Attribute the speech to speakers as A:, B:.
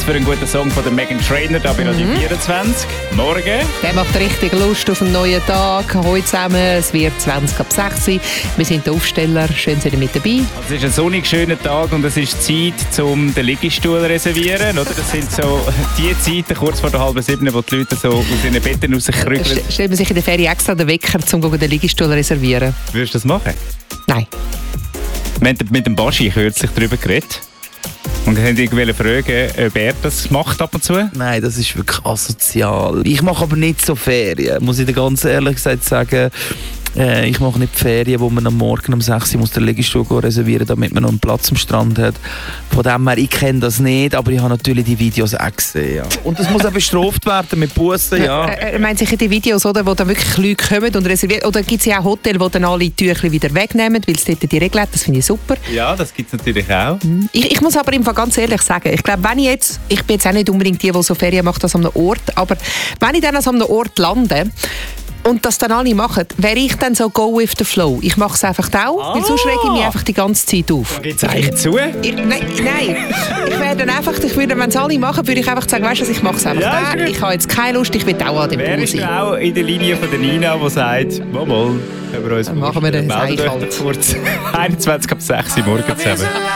A: für einen guten Song von der Meghan Trainor da bei Radio 24. Morgen.
B: Der macht richtig Lust auf einen neuen Tag. Heute zusammen, es wird 20 ab 6 Uhr. Wir sind der Aufsteller, schön sind ihr mit dabei.
A: Es ist ein sonnig schöner Tag und es ist Zeit, um den Liegestuhl zu reservieren. Oder? Das sind so die Zeiten, kurz vor der 6:30, wo die Leute so aus ihren Betten rauskrügeln.
B: Stellt man sich in der Ferie extra den Wecker, um den Liegestuhl zu reservieren?
A: Würdest du das machen?
B: Nein.
A: Wir haben mit dem Baschi kürzlich darüber geredet. Und haben irgendwie fragen, ob er das macht ab und zu?
C: Nein, das ist wirklich asozial. Ich mache aber nicht so Ferien, muss ich dir ganz ehrlich gesagt sagen. Ich mache nicht Ferien, wo man am Morgen um 6 Uhr den Liegestuhl reservieren muss, damit man noch einen Platz am Strand hat. Von dem her, ich kenne das nicht, aber ich habe natürlich die Videos auch gesehen. Ja. Und das muss auch bestraft werden mit Bussen, ja.
B: Meint sicher die Videos, oder, wo dann wirklich Leute kommen und reservieren? Oder gibt es ja auch Hotels, die dann alle Tücher wieder wegnehmen, weil es dort die Regel hat? Das finde ich super.
A: Ja, das gibt es natürlich auch.
B: Ich muss aber im Fall ganz ehrlich sagen, ich glaube, wenn ich bin jetzt auch nicht unbedingt die so Ferien macht, an einem Ort, aber wenn ich dann an so einem Ort lande, und das dann alle machen, wäre ich dann so go with the flow. Ich mache es einfach auch, weil sonst rege ich mich einfach die ganze Zeit auf.
A: Gibt es eigentlich zu?
B: Nein. Ich wäre dann einfach, wenn es alle machen, würde ich einfach sagen, weißt du, ich mache es einfach da. Ich habe jetzt keine Lust, ich will auch an dem Pool sein.
A: Wer ist auch in der Linie von der Nina, die sagt, mal, können wir uns
B: machen wir das
A: meldet euch kurz 21 ab 6 Uhr morgen zusammen.